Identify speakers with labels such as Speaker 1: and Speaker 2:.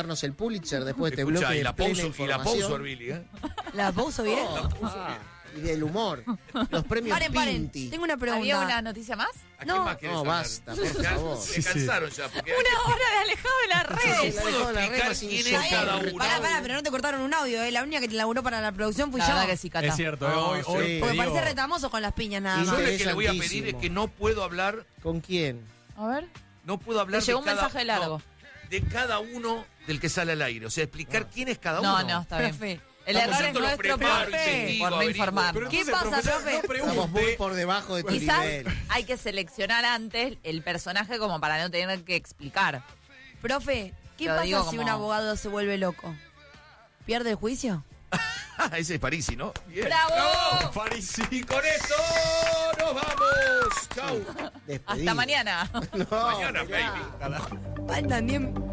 Speaker 1: darnos el Pulitzer después de este
Speaker 2: Escuchá,
Speaker 1: bloque
Speaker 2: y
Speaker 1: de
Speaker 2: la
Speaker 1: plena
Speaker 2: pausa,
Speaker 1: información.
Speaker 2: Orvili, ¿eh?
Speaker 3: ¿La pauso bien?
Speaker 1: Y del humor. Los premios
Speaker 3: Paren.
Speaker 1: Pinti.
Speaker 3: Tengo una pregunta.
Speaker 4: ¿Había una noticia más?
Speaker 2: ¿A
Speaker 3: No.
Speaker 2: quién más querés
Speaker 1: No,
Speaker 2: hablar?
Speaker 1: basta, por favor.
Speaker 2: Me cansaron ya. Porque
Speaker 4: Una hora de alejado de las
Speaker 1: Sí,
Speaker 4: redes.
Speaker 1: la dejó de la
Speaker 2: explicar
Speaker 1: red
Speaker 2: quién es
Speaker 1: sin
Speaker 2: cada
Speaker 1: soporte.
Speaker 2: uno.
Speaker 3: Pará, pero no te cortaron un audio, La única que te laburó para la producción fui
Speaker 4: La
Speaker 3: yo.
Speaker 4: verdad que sí, Cata.
Speaker 5: Es cierto,
Speaker 1: No,
Speaker 5: hoy
Speaker 1: sí.
Speaker 3: Porque
Speaker 5: te digo-
Speaker 3: parece retamoso con las piñas nada
Speaker 1: Y
Speaker 3: más.
Speaker 2: Yo lo que le voy a pedir
Speaker 1: Interesantísimo.
Speaker 2: es que no puedo hablar,
Speaker 1: ¿Con quién?
Speaker 4: A ver.
Speaker 2: no puedo hablar
Speaker 4: Me llegó
Speaker 2: de
Speaker 4: un
Speaker 2: cada,
Speaker 4: mensaje largo.
Speaker 2: no, de cada uno del que sale al aire. O sea, explicar quién es cada uno.
Speaker 4: No, está bien.
Speaker 3: Profe.
Speaker 4: El
Speaker 2: Estamos
Speaker 4: error es
Speaker 2: haciendo los
Speaker 4: nuestro,
Speaker 2: preparo,
Speaker 4: profe,
Speaker 2: investigo,
Speaker 4: por no
Speaker 2: averiguo.
Speaker 4: informar.
Speaker 5: Pero
Speaker 3: ¿Qué
Speaker 5: entonces,
Speaker 3: pasa,
Speaker 5: profesor,
Speaker 3: profe?
Speaker 5: no
Speaker 1: Estamos muy
Speaker 5: pregunte.
Speaker 1: por debajo de tu
Speaker 4: Quizás
Speaker 1: nivel.
Speaker 4: hay que seleccionar antes el personaje como para no tener que explicar.
Speaker 3: Profe, ¿qué
Speaker 4: Lo
Speaker 3: pasa
Speaker 4: digo
Speaker 3: si
Speaker 4: como-
Speaker 3: un abogado se vuelve loco? ¿Pierde el juicio?
Speaker 2: Ese es Parisi, ¿no? Bien.
Speaker 4: ¡Bravo!
Speaker 5: Farisi.
Speaker 2: Y con esto nos vamos. Chau.
Speaker 1: Despedido.
Speaker 4: Hasta mañana.
Speaker 1: No,
Speaker 2: Mañana,
Speaker 1: mirá.
Speaker 2: baby.
Speaker 3: Faltan 10